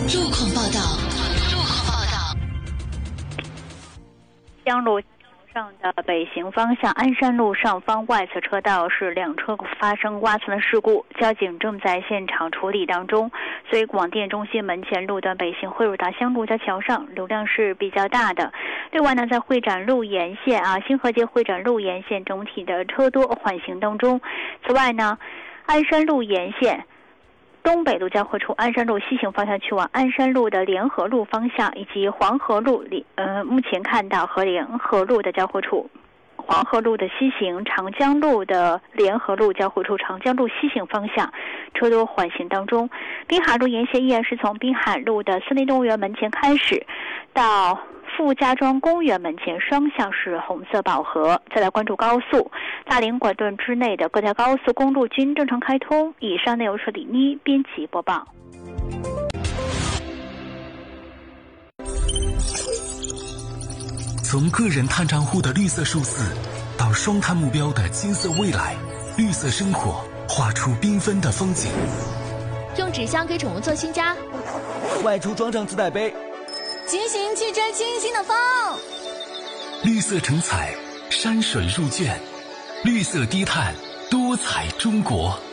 路况报道。 江路上的北行方向鞍山路上方外侧车道是两车发生刮蹭的事故，交警正在现场处理当中。所以广电中心门前路段北行汇入达乡路在桥上流量是比较大的。另外呢，在会展路沿线新河街会展路沿线整体的车多缓行当中。此外呢，鞍山路沿线东北路交汇处鞍山路西行方向去往鞍山路的联合路方向，以及黄河路目前看到和联合路的交汇处黄河路的西行，长江路的联合路交汇处长江路西行方向车多缓行当中。滨海路沿线依然是从滨海路的森林动物园门前开始到傅家庄公园门前双向是红色饱和。再来关注高速，大连管段之内的各条高速公路均正常开通。以上内容是李妮编辑播报。 从个人碳账户的绿色数字到双碳目标的金色未来，绿色生活画出缤纷的风景。 用纸箱给宠物做新家， 外出装上自带杯， 骑行去追清新的风。 绿色成彩，山水入卷，绿色低碳，多彩中国。